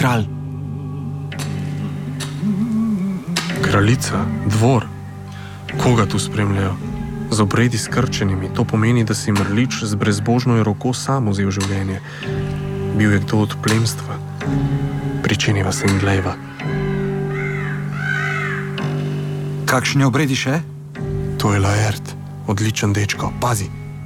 kralj. Kraljica, dvor. Koga tu spremljajo? Z obredi skrčenimi. To pomeni, da si mrlič z brezbožno roko sam vzel življenje. Bil je kdo od plemstva. Pričiniva se in glejva. Kakšni obredi še? To je Laert. Odličen dečko. Pazi.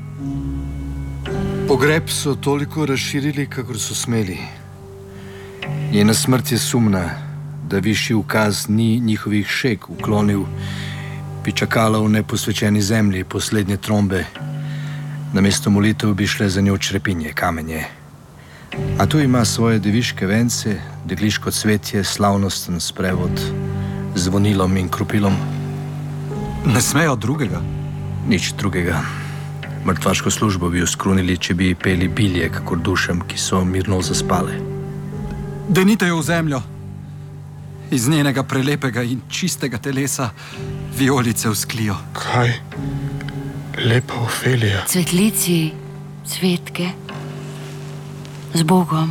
Pogreb so toliko razširili, kakor so smeli. Njena smrt je sumna, da višji ukaz ni njihovih šek uklonil, bi čakala v neposvečeni zemlji poslednje trombe. Namesto molitev bi šle za njo črepinje, kamenje. A tu ima svoje deviške vence, dekliško cvetje, slavnosten sprevod, zvonilom in kropilom. Ne smejo drugega? Nič drugega. Mrtvaško službo bi jo skrunili, če bi peli bilje, kakor dušem, ki so mirno zaspale. Denite jo v zemljo. Iz njenega prelepega in čistega telesa vijolice vzklijo. Kaj? Lepa Ofelija. Cvetlici, cvetke, z Bogom.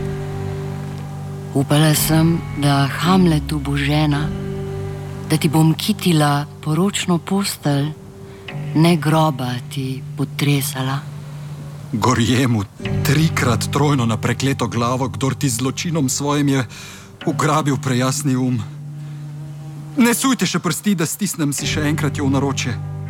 Upala sem, da Hamletu bo žena, da ti bom kitila poročno postelj, ne groba ti potresala. Gorjemu 3-krat trojno na prekleto glavo, kdor ti zločinom svojim je ugrabil prejasni um. Ne sujte še prsti, da stisnem si še enkrat jo v naročje.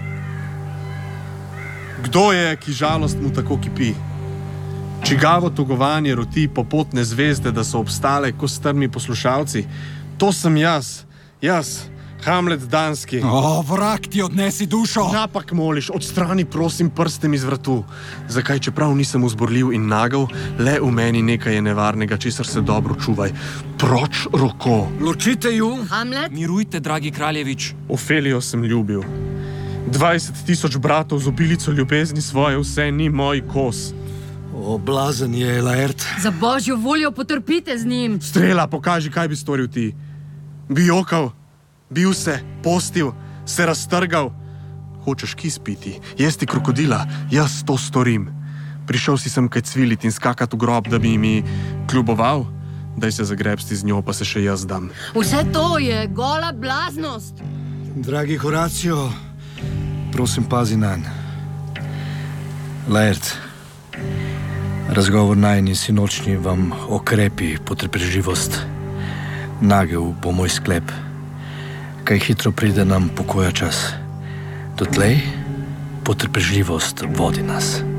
Kdo je, ki žalost mu tako kipi? Čigavo togovanje roti popotne zvezde, da so obstale ko strmi poslušalci? To sem jaz, Hamlet Danski. O, vrag ti odnesi dušo! Napak moliš, odstrani prosim prstem iz vratu. Zakaj, čeprav nisem uzborljiv in nagel, le v meni nekaj je nevarnega, česar se dobro čuvaj. Proč roko! Ločite ju! Hamlet? Mirujte, dragi kraljevič. Ofelijo sem ljubil. 20,000 bratov z obilico ljubezni svoje, vse ni moj kos. O, blazen je Laert. Za božjo voljo potrpite z njim. Strela, pokaži, kaj bi storil ti. Bi jokal, bil se, postil, se raztrgal. Hočeš kis piti, jesti krokodila, jaz to storim. Prišel si sem kaj cvilit in skakat v grob, da bi mi kljuboval. Daj se zagrebsti z njo, pa se še jaz dam. Vse to je gola blaznost. Dragi Horacio, prosim, pazi nanj. Laert, razgovor najni sinočni vam okrepi potrpežljivost. Nagel bo moj sklep. Kaj hitro pride nam pokoja čas. Dotlej potrpežljivost vodi nas.